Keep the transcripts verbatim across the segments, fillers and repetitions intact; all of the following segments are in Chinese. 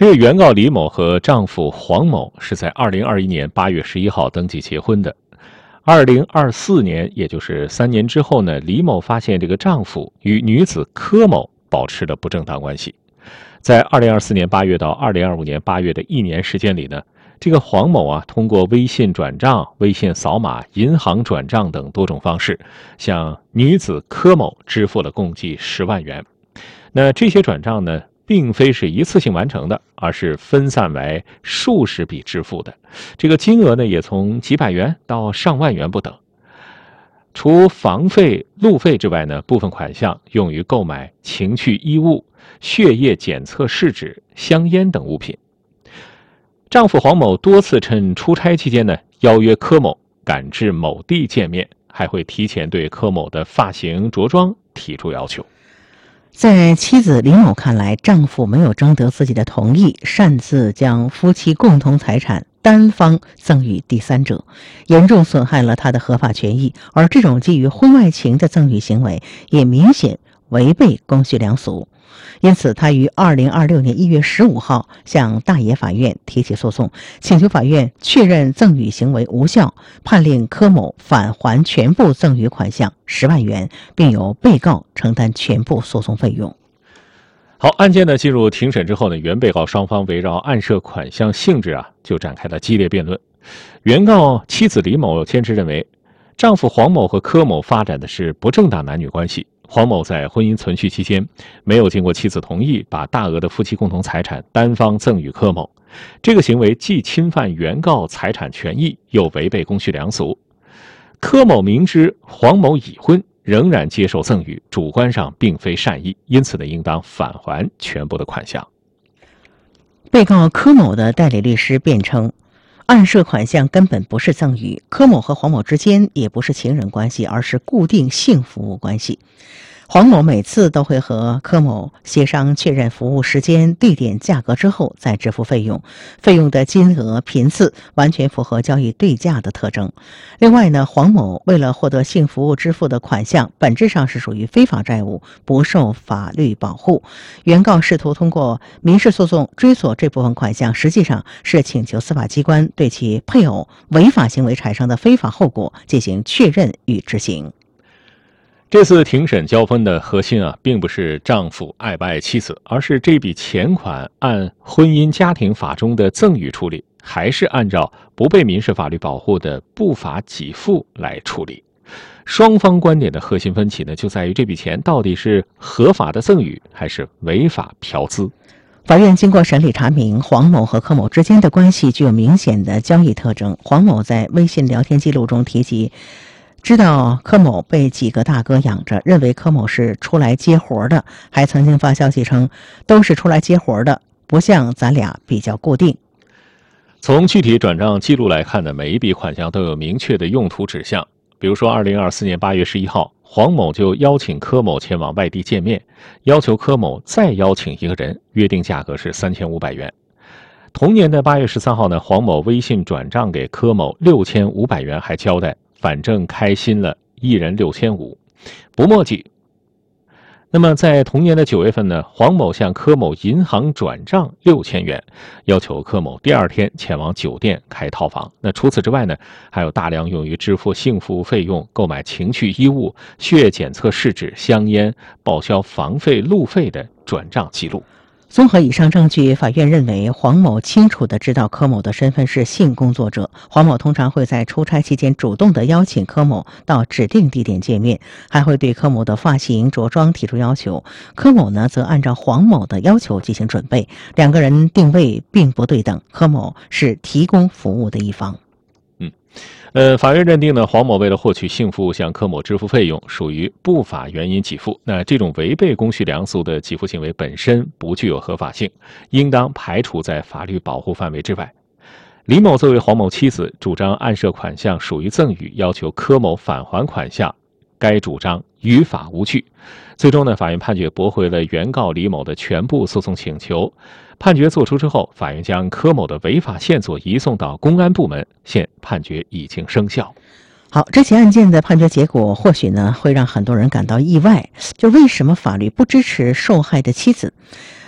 这个原告李某和丈夫黄某是在二零二一年八月十一号登记结婚的。二零二四年，也就是三年之后呢，李某发现这个丈夫与女子柯某保持了不正当关系。在二零二四年八月到二零二五年八月的一年时间里呢，这个黄某啊，通过微信转账、微信扫码、银行转账等多种方式，向女子柯某支付了共计十万元。那这些转账呢，并非是一次性完成的，而是分散为数十笔支付的，这个金额呢也从几百元到上万元不等。除房费、路费之外呢，部分款项用于购买情趣衣物、血液检测试纸、香烟等物品。丈夫黄某多次趁出差期间呢，邀约柯某赶至某地见面，还会提前对柯某的发型、着装提出要求。 在妻子李某看来，丈夫没有征得自己的同意，擅自将夫妻共同财产单方赠与第三者，严重损害了他的合法权益。而这种基于婚外情的赠与行为，也明显违背公序良俗。因此，他于二零二六年一月十五号向大冶法院提起诉讼，请求法院确认赠与行为无效，判令柯某返还全部赠与款项十万元，并由被告承担全部诉讼费用。 好，案件呢进入庭审之后呢，原被告双方围绕案涉款项性质啊，就展开了激烈辩论。原告妻子李某坚持认为，丈夫黄某和柯某发展的是不正当男女关系。黄某在婚姻存续期间，没有经过妻子同意，把大额的夫妻共同财产单方赠与柯某，这个行为既侵犯原告财产权益，又违背公序良俗。柯某明知黄某已婚，仍然接受赠与，主观上并非善意，因此呢，应当返还全部的款项。 被告柯某的代理律师辩称，案涉款项根本不是赠与，柯某和黄某之间也不是情人关系，而是固定性服务关系。黄某每次都会和柯某协商确认服务时间、地点、价格之后再支付费用，费用的金额频次完全符合交易对价的特征。另外呢，黄某为了获得性服务支付的款项，本质上是属于非法债务，不受法律保护。原告试图通过民事诉讼追索这部分款项，实际上是请求司法机关对其配偶违法行为产生的非法后果进行确认与执行。 这次庭审交锋的核心啊，并不是丈夫爱不爱妻子，而是这笔钱款按婚姻家庭法中的赠与处理，还是按照不被民事法律保护的不法给付来处理。双方观点的核心分歧呢，就在于这笔钱到底是合法的赠与，还是违法嫖资。 法院经过审理查明，黄某和柯某之间的关系具有明显的交易特征。黄某在微信聊天记录中提及，知道柯某被几个大哥养着，认为柯某是出来接活的，还曾经发消息称都是出来接活的，不像咱俩比较固定。 从具体转账记录来看呢，每一笔款项都有明确的用途指向。比如说二零二四年八月十一号，黄某就邀请柯某前往外地见面，要求柯某再邀请一个人，约定价格是三千五百元。同年的八月十三号呢，黄某微信转账给柯某六千五百元，还交代反正开心了，一人六千五，不墨迹。那么在同年的九月份呢，黄某向柯某银行转账六千元，要求柯某第二天前往酒店开套房。那除此之外呢，还有大量用于支付性服务费用、购买情趣衣物、血液检测试纸、香烟、报销房费、路费的转账记录。 综合以上证据，法院认为黄某清楚地知道柯某的身份是性工作者。黄某通常会在出差期间主动地邀请柯某到指定地点见面，还会对柯某的发型、着装提出要求。柯某呢，则按照黄某的要求进行准备，两个人定位并不对等，柯某是提供服务的一方。 呃，法院认定呢，黄某为了获取性服务向柯某支付费用，属于不法原因给付。那这种违背公序良俗的给付行为本身不具有合法性，应当排除在法律保护范围之外。李某作为黄某妻子，主张案涉款项属于赠与，要求柯某返还款项，该主张于法无据。最终呢，法院判决驳回了原告李某的全部诉讼请求。判决作出之后，法院将柯某的违法线索移送到公安部门，现判决已经生效。 好，这起案件的判决结果或许呢会让很多人感到意外，就为什么法律不支持受害的妻子？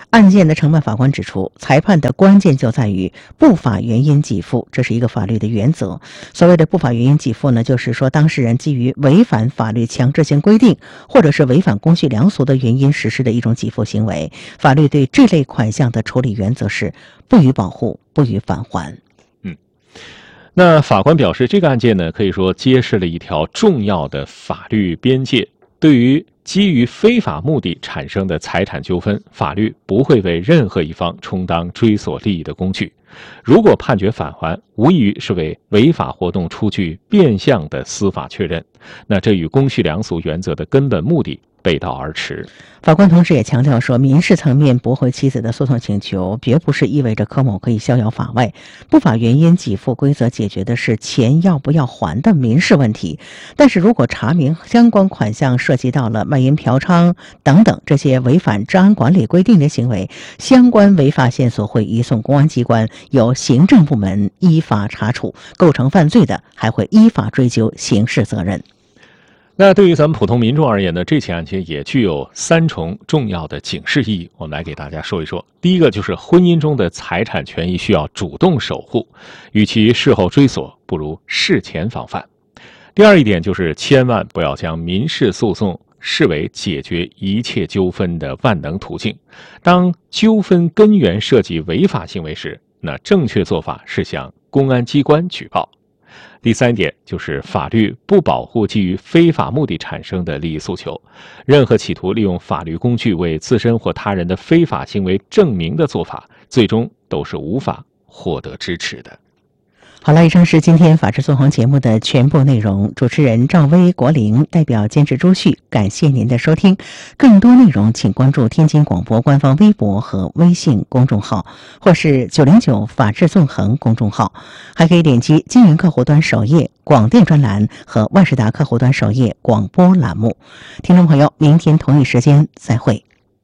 案件的承办法官指出，裁判的关键就在于不法原因给付，这是一个法律的原则。所谓的不法原因给付呢，就是说当事人基于违反法律强制性规定或者是违反公序良俗的原因实施的一种给付行为。法律对这类款项的处理原则是不予保护，不予返还。 嗯，那法官表示，这个案件呢，可以说揭示了一条重要的法律边界。对于基于非法目的产生的财产纠纷，法律不会为任何一方充当追索利益的工具。如果判决返还，无异于是为违法活动出具变相的司法确认，那这与公序良俗原则的根本目的背道而驰。 法官同时也强调说，民事层面驳回妻子的诉讼请求，绝不是意味着柯某可以逍遥法外。不法原因给付规则解决的是钱要不要还的民事问题，但是如果查明相关款项涉及到了卖淫、嫖娼等等这些违反治安管理规定的行为，相关违法线索会移送公安机关，由行政部门依法查处，构成犯罪的还会依法追究刑事责任。 那对于咱们普通民众而言呢，这起案件也具有三重重要的警示意义，我们来给大家说一说。第一个就是婚姻中的财产权益需要主动守护，与其事后追索，不如事前防范。第二一点就是千万不要将民事诉讼视为解决一切纠纷的万能途径。当纠纷根源涉及违法行为时，那正确做法是向公安机关举报。第三点就是法律不保护基于非法目的产生的利益诉求，任何企图利用法律工具为自身或他人的非法行为证明的做法，最终都是无法获得支持的。 好了，以上是今天法治纵横节目的全部内容。主持人赵薇、国玲，代表监制朱旭，感谢您的收听。更多内容请关注天津广播官方微博和微信公众号，或是九零九法治纵横公众号，还可以点击金源客户端首页广电专栏和万事达客户端首页广播栏目。听众朋友，明天同一时间再会。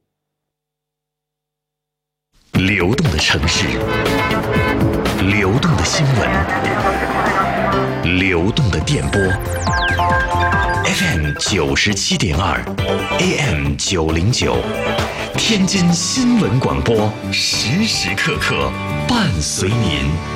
流动的城市，流动的新闻，流动的电波 F M 九十七点二 A M 九零九，天津新闻广播，时时刻刻伴随您。